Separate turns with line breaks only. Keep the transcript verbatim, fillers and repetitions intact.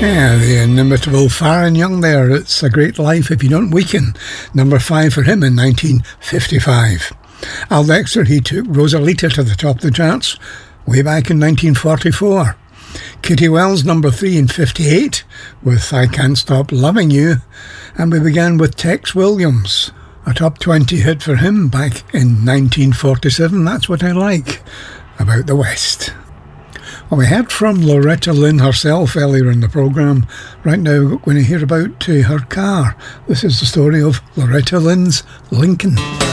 Yeah, the inimitable Faron Young there. It's a Great Life If You Don't Weaken. Number five for him in nineteen fifty-five. Al Dexter, he took Rosalita to the top of the charts way back in nineteen forty-four. Kitty Wells, number three in fifty-eight, with I Can't Stop Loving You. And we began with Tex Williams, a top twenty hit for him back in nineteen forty-seven. That's What I Like About the West. Well, we heard from Loretta Lynn herself earlier in the programme. Right now we're going to hear about uh, her car. This is the story of Loretta Lynn's Lincoln.